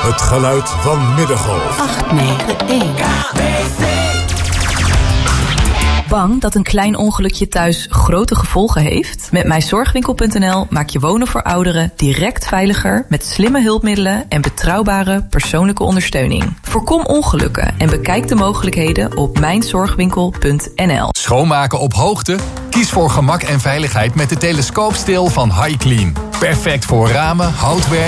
Het geluid van Middengolf. 891. Bang dat een klein ongelukje thuis grote gevolgen heeft? Met mijzorgwinkel.nl maak je wonen voor ouderen direct veiliger met slimme hulpmiddelen en betrouwbare persoonlijke ondersteuning. Voorkom ongelukken en bekijk de mogelijkheden op mijnzorgwinkel.nl. Schoonmaken op hoogte? Kies voor gemak en veiligheid met de telescoopsteel van HiClean. Perfect voor ramen, houtwerk